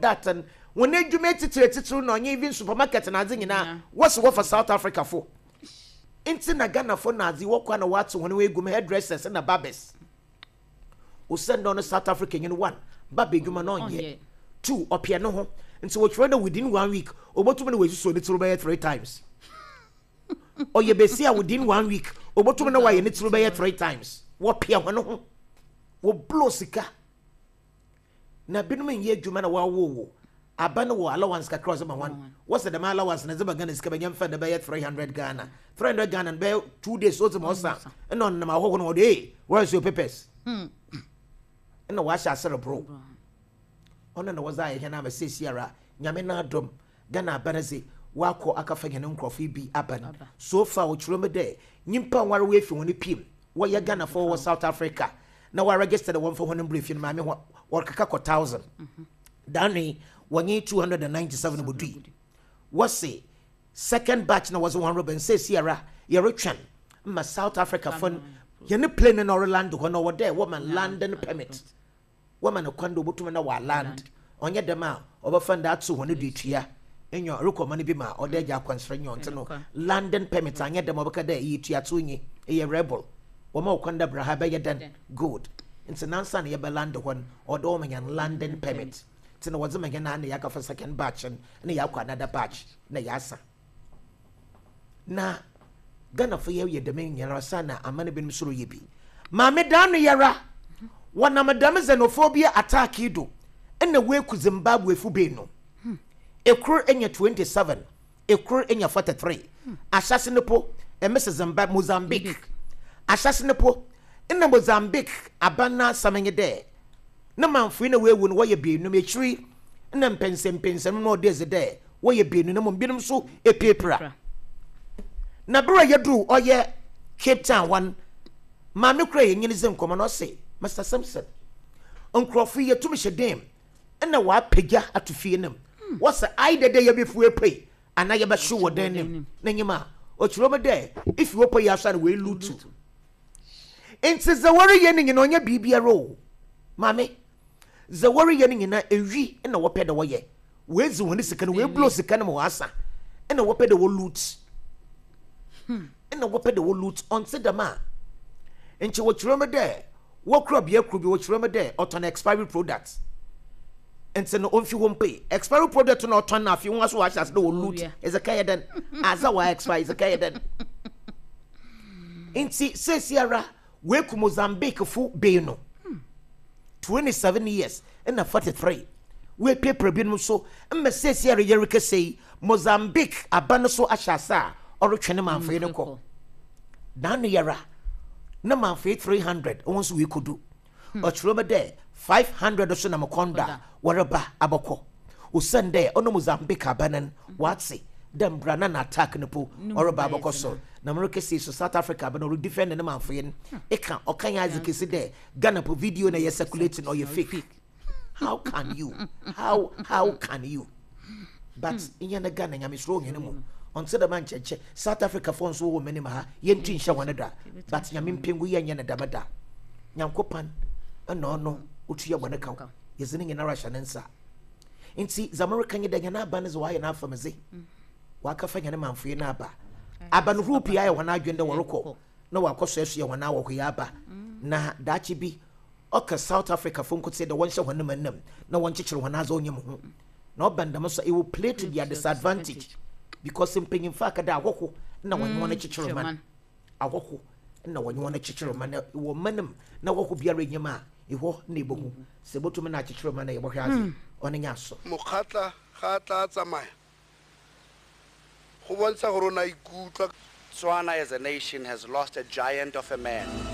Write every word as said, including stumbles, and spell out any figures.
that and when they do make it to no even supermarket and azing na what's what for South Africa for inti na Ghana for nazi wo kwa na what when we go hairdressers and the barbers we send on South African in one barber guma no ye two opia no ho nti wo try within one week obotu me we so it through three times or ye be see within one week obotu me na why it through three times wo pia ho no ho wo blow sika na binu me ye dwuma na wa wo abana wo allowance ka cross ma one what's the allowance na zeba Ghana sika banyam fa da be three hundred Ghana three hundred Ghana be two days so mo sa no na ma ho no dey where's your papers hmm na wa sha sere bro ona na waza ye na ma sesiara nyame na adom Ghana abana se wako akafa gene nkrofo bi aban so far wo chiro me de nyimpa nware we fi woni pim wo ye Ghana for South Africa na wa register the one for one brief in ma me wo kaka ko one thousand dani wanye two hundred ninety-seven bodui wase second batch na was one Robin say Sierra ye retwan ma South Africa fun ye ne plane in Orlando ho no wo there woman London permit woman kwando botum na wa land onye dem a obafa that so one dutua enyo recommend bi ma ode ja constrain yon no London permit anye dem obaka there yi tua to nyi ye rebel wo ma kwanda braha be ye den good international ye be land ho ode o man London permit tina was ma gana na yaka for second batch and na yakwa another batch na yasa na Ghana for ye de men yara sana amane bin suru yibi ma me dan yara wana madam xenophobia attack ido na we ku Zimbabwe fu be no ekro enya twenty-seven ekro enya forty-three assassin po e Missus Zimbabwe Mozambique assassin po na Mozambique abana samenye de na manfu na we wu no ye bienu mechiri na mpensem pensem no de zede wo ye bienu na mo bienum so epepra na bro ye dru oye Cape Town one ma me kra ye nyini zem komo no se Mister Simpson onkrofu ye tumi hyedem na wa pagya atofie nam what's I de ye befu epei ana ye be hwe wo den nim na nyima o chiro me de if you pay asa we lutu enti ze wori ye ni no nya bibia ro mame ze wori ye ni na ewi na wo pede wo ye we zi woni sika no we blow sika no mo asa na wo pede wo loot hmm na wo pede wo loot on se dama enti wo chiro me de wo kro bia kro bi wo chiro me de auto expiry products enti no onfi wo pay expiry product no auto na afi wo aso wa as no loot is a kaya den as a wa expire is a kaya den enti se siara we ku Mozambique fu be no twenty-seven years and na forty-three we paper bi no so me se siara yerika say Mozambique abano so ashasa or twene manfo ne ko dan yara na manfo three hundred once we could do o chiro me there five hundred so na makonda waraba abako o sende ono Mozambique abanan watsi dem brana na attack ne po or ba abako so na America say so South Africa but no defend ne manfo yin e kan o kan ya zikisi there Ghana po video na ye circulating or you fake how can you how how can you but inya na Ghana nya misro nyene mu until the man cheche South Africa phones wo many ma yenti nsha wanada but nya mempengu ye nya na dabada nyankopan no no utuya bwana kan yezini ngina Russia nensa nti za America nya da na ban zo wa na afameze wa ka fanya ne manfo na aba aba no rupi ya wana adwende woroko na wa kwaso asu ya wana wo ya aba na dachi bi oka South Africa phone could say the one sha wana manam na won chichiro wana za onyem ho na obanda so it will play to their disadvantage because impingin fa ka da agwoko na won wona chichiro man agwoko na won wona chichiro man wo manam na agwoko biara nyema eho na ebohu se botum na chichiro man na yebo hwazi ona nya so mokhatla khatla tsamaya go bontsha gore na ikutla. Tswana as a nation has lost a giant of a man.